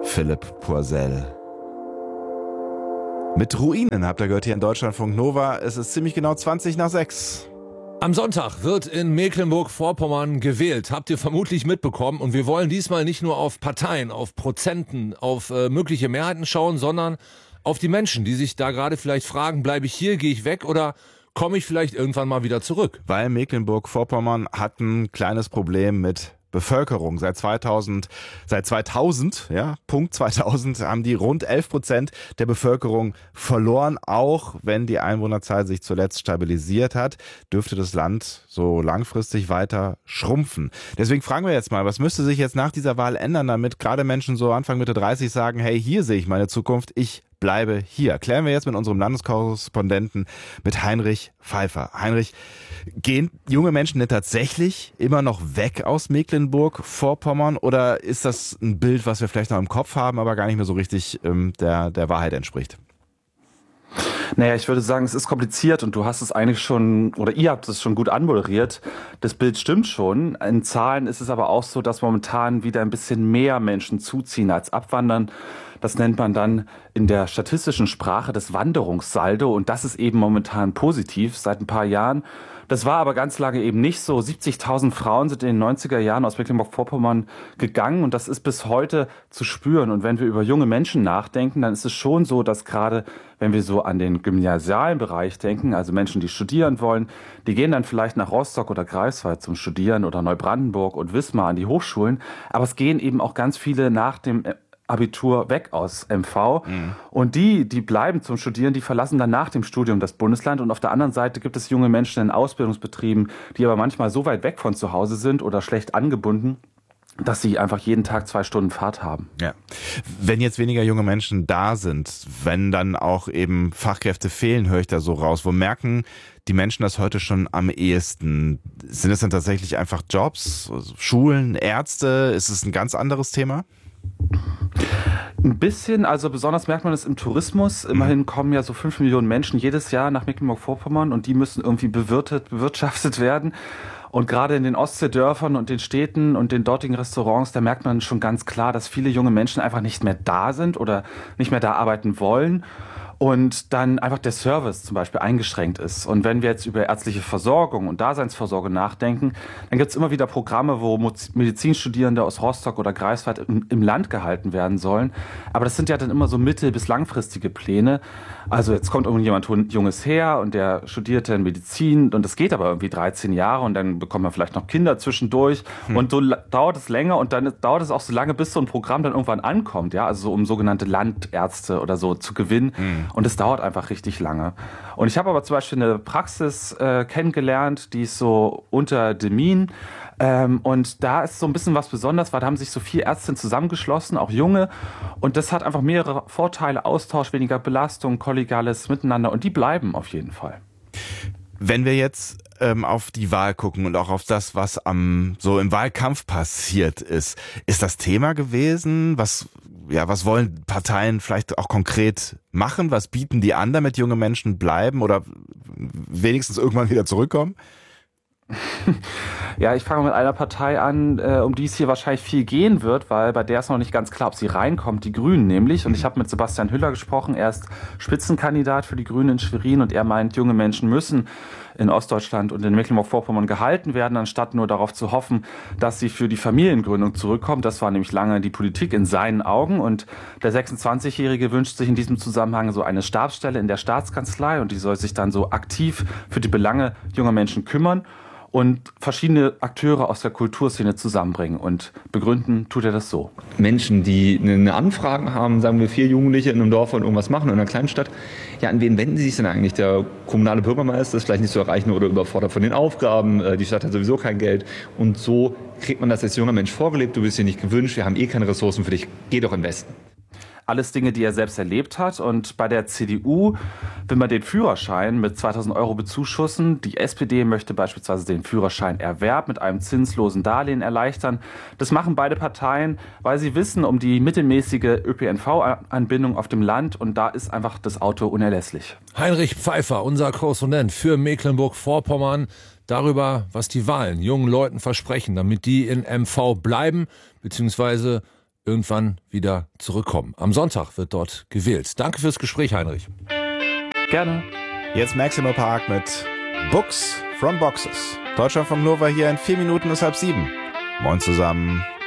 Philipp Poisel. Mit Ruinen habt ihr gehört hier in Deutschlandfunk Nova. Es ist ziemlich genau 20:06. Am Sonntag wird in Mecklenburg-Vorpommern gewählt, habt ihr vermutlich mitbekommen. Und wir wollen diesmal nicht nur auf Parteien, auf Prozenten, auf mögliche Mehrheiten schauen, sondern auf die Menschen, die sich da gerade vielleicht fragen, bleibe ich hier, gehe ich weg oder komme ich vielleicht irgendwann mal wieder zurück? Weil Mecklenburg-Vorpommern hat ein kleines Problem mit Bevölkerung. Seit 2000, ja, Punkt 2000, haben die rund 11% der Bevölkerung verloren. Auch wenn die Einwohnerzahl sich zuletzt stabilisiert hat, dürfte das Land so langfristig weiter schrumpfen. Deswegen fragen wir jetzt mal, was müsste sich jetzt nach dieser Wahl ändern, damit gerade Menschen so Anfang Mitte 30 sagen, hey, hier sehe ich meine Zukunft, ich bleibe hier. Klären wir jetzt mit unserem Landeskorrespondenten, mit Heinrich Pfeiffer. Heinrich, gehen junge Menschen denn tatsächlich immer noch weg aus Mecklenburg-Vorpommern oder ist das ein Bild, was wir vielleicht noch im Kopf haben, aber gar nicht mehr so richtig der Wahrheit entspricht? Naja, ich würde sagen, es ist kompliziert und du hast es eigentlich schon, oder ihr habt es schon gut anmoderiert. Das Bild stimmt schon. In Zahlen ist es aber auch so, dass momentan wieder ein bisschen mehr Menschen zuziehen als abwandern. Das nennt man dann in der statistischen Sprache das Wanderungssaldo und das ist eben momentan positiv seit ein paar Jahren. Das war aber ganz lange eben nicht so. 70.000 Frauen sind in den 90er Jahren aus Mecklenburg-Vorpommern gegangen und das ist bis heute zu spüren. Und wenn wir über junge Menschen nachdenken, dann ist es schon so, dass gerade wenn wir so an den gymnasialen Bereich denken, also Menschen, die studieren wollen, die gehen dann vielleicht nach Rostock oder Greifswald zum Studieren oder Neubrandenburg und Wismar an die Hochschulen. Aber es gehen eben auch ganz viele nach dem Abitur weg aus MV und die bleiben zum Studieren, die verlassen dann nach dem Studium das Bundesland und auf der anderen Seite gibt es junge Menschen in Ausbildungsbetrieben, die aber manchmal so weit weg von zu Hause sind oder schlecht angebunden, dass sie einfach jeden Tag 2 Stunden Fahrt haben. Ja. Wenn jetzt weniger junge Menschen da sind, wenn dann auch eben Fachkräfte fehlen, höre ich da so raus, wo merken die Menschen das heute schon am ehesten? Sind es dann tatsächlich einfach Jobs, Schulen, Ärzte? Ist es ein ganz anderes Thema? Ein bisschen, also besonders merkt man das im Tourismus. Immerhin kommen ja so 5 Millionen Menschen jedes Jahr nach Mecklenburg-Vorpommern und die müssen irgendwie bewirtschaftet werden. Und gerade in den Ostseedörfern und den Städten und den dortigen Restaurants, da merkt man schon ganz klar, dass viele junge Menschen einfach nicht mehr da sind oder nicht mehr da arbeiten wollen. Und dann einfach der Service zum Beispiel eingeschränkt ist. Und wenn wir jetzt über ärztliche Versorgung und Daseinsvorsorge nachdenken, dann gibt es immer wieder Programme, wo Medizinstudierende aus Rostock oder Greifswald im Land gehalten werden sollen. Aber das sind ja dann immer so mittel- bis langfristige Pläne. Also jetzt kommt irgendjemand Junges her und der studierte in Medizin und das geht aber irgendwie 13 Jahre und dann bekommt man vielleicht noch Kinder zwischendurch und so dauert es länger und dann dauert es auch so lange, bis so ein Programm dann irgendwann ankommt, ja, also so um sogenannte Landärzte oder so zu gewinnen. Und es dauert einfach richtig lange. Und ich habe aber zum Beispiel eine Praxis kennengelernt, die ist so unter Demmin. Und da ist so ein bisschen was Besonderes, weil da haben sich so 4 Ärztinnen zusammengeschlossen, auch junge. Und das hat einfach mehrere Vorteile, Austausch, weniger Belastung, kollegiales Miteinander. Und die bleiben auf jeden Fall. Wenn wir jetzt auf die Wahl gucken und auch auf das, was so im Wahlkampf passiert ist das Thema gewesen? Was wollen Parteien vielleicht auch konkret machen? Was bieten die an, damit junge Menschen bleiben oder wenigstens irgendwann wieder zurückkommen? Ja, ich fange mit einer Partei an, um die es hier wahrscheinlich viel gehen wird, weil bei der ist noch nicht ganz klar, ob sie reinkommt, die Grünen nämlich. Und ich habe mit Sebastian Hüller gesprochen, er ist Spitzenkandidat für die Grünen in Schwerin und er meint, junge Menschen müssen in Ostdeutschland und in Mecklenburg-Vorpommern gehalten werden, anstatt nur darauf zu hoffen, dass sie für die Familiengründung zurückkommen. Das war nämlich lange die Politik in seinen Augen. Und der 26-Jährige wünscht sich in diesem Zusammenhang so eine Stabsstelle in der Staatskanzlei und die soll sich dann so aktiv für die Belange junger Menschen kümmern und verschiedene Akteure aus der Kulturszene zusammenbringen. Und begründen tut er das so. Menschen, die eine Anfrage haben, sagen wir 4 Jugendliche in einem Dorf und irgendwas machen, in einer Kleinstadt. Ja, an wen wenden sie sich denn eigentlich? Der kommunale Bürgermeister ist vielleicht nicht zu erreichen oder überfordert von den Aufgaben. Die Stadt hat sowieso kein Geld. Und so kriegt man das als junger Mensch vorgelebt. Du bist hier nicht gewünscht, wir haben keine Ressourcen für dich. Geh doch in den Westen. Alles Dinge, die er selbst erlebt hat. Und bei der CDU will man den Führerschein mit 2.000 € bezuschussen. Die SPD möchte beispielsweise den Führerscheinerwerb mit einem zinslosen Darlehen erleichtern. Das machen beide Parteien, weil sie wissen um die mittelmäßige ÖPNV-Anbindung auf dem Land. Und da ist einfach das Auto unerlässlich. Heinrich Pfeiffer, unser Korrespondent für Mecklenburg-Vorpommern, darüber, was die Wahlen jungen Leuten versprechen, damit die in MV bleiben, beziehungsweise irgendwann wieder zurückkommen. Am Sonntag wird dort gewählt. Danke fürs Gespräch, Heinrich. Gerne. Jetzt Maximo Park mit Books from Boxes. Deutschlandfunk Nova hier in 4 Minuten ist 6:30. Moin zusammen.